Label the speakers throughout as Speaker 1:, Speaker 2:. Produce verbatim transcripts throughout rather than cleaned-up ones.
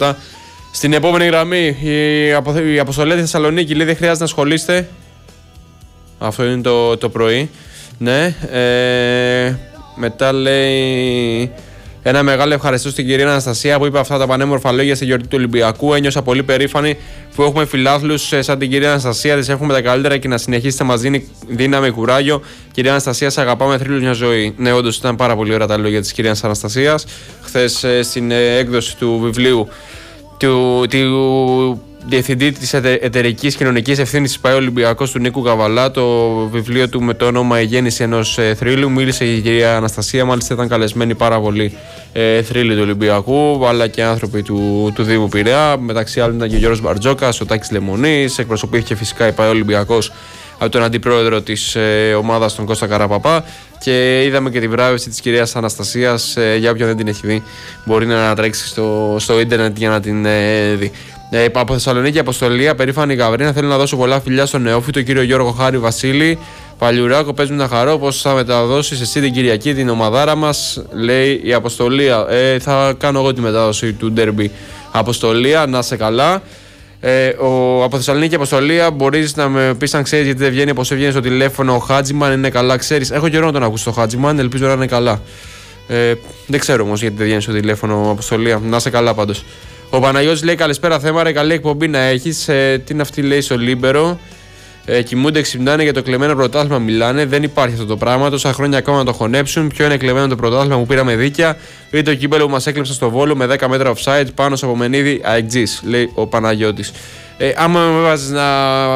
Speaker 1: τίποτα. Στην επόμενη γραμμή, η, απο, η αποστολή Θεσσαλονίκη λέει δεν χρειάζεται να ασχολείστε. Αυτό είναι το, το πρωί. Ναι. Ε, μετά λέει ένα μεγάλο ευχαριστώ στην κυρία Αναστασία που είπε αυτά τα πανέμορφα λόγια στη γιορτή του Ολυμπιακού. Ένιωσα πολύ περήφανη που έχουμε φιλάθλους σαν την κυρία Αναστασία. Της εύχομαι τα καλύτερα και να συνεχίσετε, μας δίνει δύναμη, κουράγιο. Κυρία Αναστασία, σε αγαπάμε, θρύλους μια ζωή. Ναι, όντως ήταν πάρα πολύ ωραία τα λόγια της κυρίας Αναστασίας. Χθες στην έκδοση του βιβλίου του, του Διευθυντή της Εταιρικής Κοινωνικής Ευθύνης της ΠΑΕ Ολυμπιακός του Νίκου Καβαλά, το βιβλίο του με το όνομα «Η γέννηση ενός ε, θρύλου». Μίλησε η κυρία Αναστασία, μάλιστα ήταν καλεσμένοι πάρα πολλοί ε, θρύλοι του Ολυμπιακού, αλλά και άνθρωποι του, του Δήμου Πειραιά. Μεταξύ άλλων ήταν και ο Γιώργος Μπαρτζόκας, ο Τάκης Λεμονής, εκπροσωπήθηκε φυσικά η ΠΑΕ Ολυμπιακός από τον αντιπρόεδρο της ε, ομάδας, τον Κώστα Καραπαπά. Και είδαμε και την βράβευση της κυρίας Αναστασίας. Ε, για όποιον δεν την έχει δει, μπορεί να ανατρέξει στο, στο ίντερνετ για να την ε, δει. Ε, από Θεσσαλονίκη, αποστολή, περήφανη Γαβρίνα. Θέλω να δώσω πολλά φιλιά στον νεόφυτο κύριο Γιώργο Χάρη Βασίλη. Παλιουράκο, πες μου να χαρώ πως θα μεταδώσεις εσύ την Κυριακή την ομαδάρα μας, λέει η Αποστολία. Ε, θα κάνω εγώ τη μετάδοση του ντέρμπι. Αποστολία, να σε καλά. Ε, ο, από Θεσσαλονίκη Αποστολία, μπορείς να με πεις αν ξέρεις γιατί δεν βγαίνει, πως έβγαινε στο τηλέφωνο ο Χάτζιμαν, είναι καλά, ξέρεις. Έχω καιρό να τον ακούσω το Χάτζιμαν, ελπίζω να είναι καλά. Ε, δεν ξέρω όμως γιατί δεν βγαίνει στο τηλέφωνο Αποστολία. Να σε καλά πάντως. Ο Παναγιώτης λέει καλησπέρα Θέμαρε, καλή εκπομπή να έχεις. Ε, τι είναι αυτή, λέει στο Λίμπερο. Ε, κοιμούνται, ξυπνάνε για το κλεμμένο πρωτάθλημα μιλάνε. Δεν υπάρχει αυτό το πράγμα. Τόσα χρόνια ακόμα να το χωνέψουν. Ποιο είναι κλεμμένο το πρωτάθλημα που πήραμε δίκαια, ή το κύπελο που μας έκλεψε στο Βόλο με δέκα μέτρα offside πάνω στο Απομενίδη αεκτζής, λέει ο Παναγιώτης. Ε, άμα με έβαζες να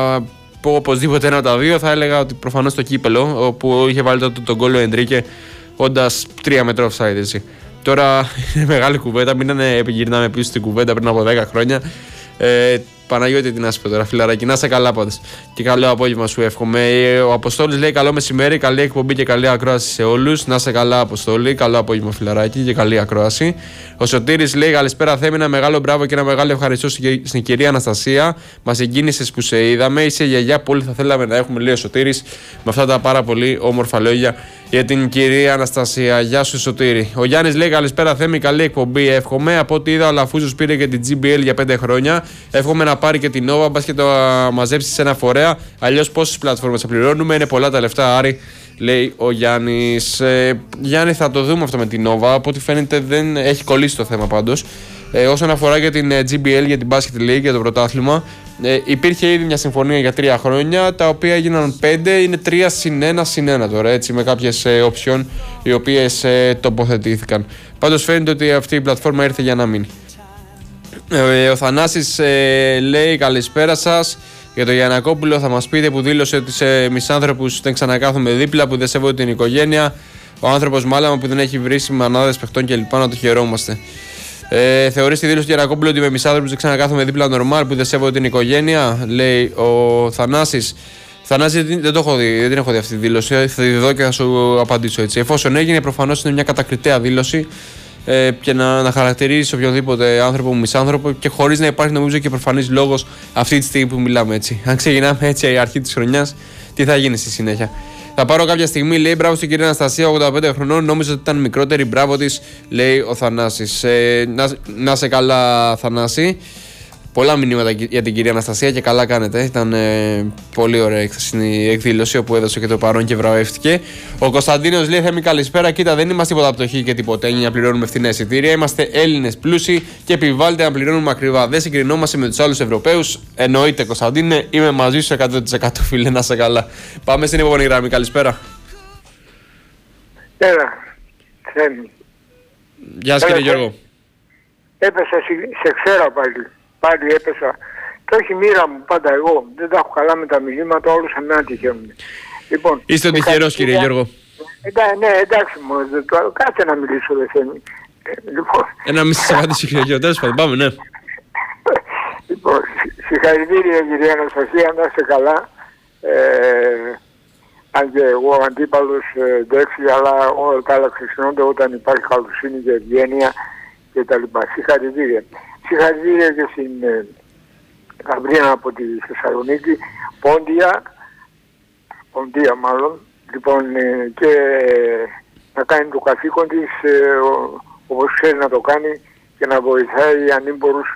Speaker 1: πω οπωσδήποτε ένα από τα δύο, θα έλεγα ότι προφανώς το κύπελο, όπου είχε βάλει τον το γκολ ο Εντρίκε, όντας τρία μέτρα offside, έτσι. Τώρα είναι μεγάλη κουβέντα, μην επιγυρνάμε πίσω στην κουβέντα πριν από δέκα χρόνια. Ε, Παναγιώτη, τι να σου πω τώρα, φιλαράκι, να είσαι καλά πάντως. Και καλό απόγευμα σου εύχομαι. Ο Αποστόλης λέει καλό μεσημέρι, καλή εκπομπή και καλή ακρόαση σε όλους. Να είσαι καλά, Αποστόλη, καλό απόγευμα, φιλαράκι, και καλή ακρόαση. Ο Σωτήρης λέει καλησπέρα Θέμη, ένα μεγάλο μπράβο και ένα μεγάλο ευχαριστώ στην κυρία Αναστασία. Μας εγκίνησες που σε είδαμε, είσαι γιαγιά που όλοι θα θέλαμε να έχουμε, λέει ο Σωτήρης, με αυτά τα πάρα πολύ όμορφα λόγια για την κυρία Αναστασία. Γεια σου, Σωτήρη. Ο Γιάννης λέει καλησπέρα Θέμη, καλή εκπομπή. Εύχομαι. Από ό,τι είδα, ο Λαφούζος πήρε και την τζι μπι ελ για πέντε χρόνια. Εύχομαι να πάρει και την Nova, μπας και το μαζέψει σε ένα φορέα. Αλλιώς πόσες πλατφόρμες θα πληρώνουμε, είναι πολλά τα λεφτά, Άρη, λέει ο Γιάννης. Ε, Γιάννη, θα το δούμε αυτό με την Nova. Από ό,τι φαίνεται δεν έχει κολλήσει το θέμα πάντως. Ε, όσον αφορά για την τζι μπι ελ, για την Basket League, για το πρωτάθλημα, ε, υπήρχε ήδη μια συμφωνία για τρία χρόνια, τα οποία έγιναν πέντε, είναι τρία συν ένα συν ένα τώρα, έτσι, με κάποιες ε, οψιόν οι οποίες ε, τοποθετήθηκαν. Πάντως φαίνεται ότι αυτή η πλατφόρμα ήρθε για να μείνει. Ε, ο Θανάσης ε, λέει καλησπέρα σας. Για τον Γιαννακόπουλο θα μας πείτε που δήλωσε ότι σε μισάνθρωπους δεν ξανακάθομαι δίπλα, που δεν σέβονται την οικογένεια. Ο άνθρωπος μάλαμα που δεν έχει βρει μανάδες παιχτών κλπ. Να το χαιρόμαστε. Ε, θεωρείς τη δήλωση του Γιαννακόπουλου ότι με μισάνθρωπους δεν ξανακάθομαι δίπλα νορμάλ, που δεν σέβονται την οικογένεια, λέει ο Θανάσης. Θανάση, δεν το έχω δει, δεν την έχω δει αυτή τη δήλωση. Θα τη δω και θα σου απαντήσω έτσι. Εφόσον έγινε, προφανώς είναι μια κατακριτέα δήλωση. Ε, και να, να χαρακτηρίζει οποιοδήποτε άνθρωπο μισάνθρωπο και χωρίς να υπάρχει, νομίζω, και προφανής λόγος αυτή τη στιγμή που μιλάμε, έτσι. Αν ξεκινάμε έτσι η αρχή της χρονιάς, τι θα γίνει στη συνέχεια. Θα πάρω κάποια στιγμή, λέει, μπράβο στην κυρία Αναστασία, ογδόντα πέντε χρονών. Νόμιζα ότι ήταν μικρότερη, μπράβο της, λέει ο Θανάσης. Ε, να, να σε καλά, Θανάση. Πολλά μηνύματα για την κυρία Αναστασία και καλά κάνετε. Ήταν ε, πολύ ωραία η εκδήλωση όπου έδωσε και το παρόν και βραβεύτηκε. Ο Κωνσταντίνος λέει: Θέμη, καλησπέρα. Κοίτα, δεν είμαστε τίποτα πτωχοί και τυποτένιοι να πληρώνουμε φθηνά εισιτήρια. Είμαστε Έλληνες πλούσιοι και επιβάλλεται να πληρώνουμε ακριβά. Δεν συγκρινόμαστε με τους άλλους Ευρωπαίους. Εννοείται, Κωνσταντίνε, είμαι μαζί σου εκατό τοις εκατό, φίλε, να σε καλά. Πάμε στην επόμενη γραμμή. Καλησπέρα.
Speaker 2: Έλα, Θέμη.
Speaker 1: Γεια σας, κύριε Γιώργο.
Speaker 2: Έπεσα, σε ξέρω πάλι. Πάλι έπεσα. Και όχι μοίρα μου, πάντα εγώ. Δεν τα έχω καλά με τα μηνύματα, όλους εμένα τυχαίνουν. Λοιπόν,
Speaker 1: είστε ο τυχερός, κύριε Γιώργο.
Speaker 2: εντά, ναι, εντάξει μου, κάτσε να μιλήσω, δεν θέλει. Λοιπόν,
Speaker 1: ένα μισή απάντηση, κύριε Γιώργο. Τέλος πάντων, πάμε, ναι.
Speaker 2: Λοιπόν, συγχαρητήρια, κυρία Αναστασία, να είστε καλά. Ε, αν και εγώ αντίπαλος, εντάξει, αλλά όλα τα άλλα χρησιμοποιούνται όταν υπάρχει καλοσύνη και ευγένεια κτλ. Συγχαρητήρια. Συγχαρητήρια και στην ε, Γαμπρίνα από τη Θεσσαλονίκη, Πόντια, Πόντια μάλλον, λοιπόν, ε, και να κάνει το καθήκον της ε, όπως ξέρει να το κάνει και να βοηθάει ανήμπορους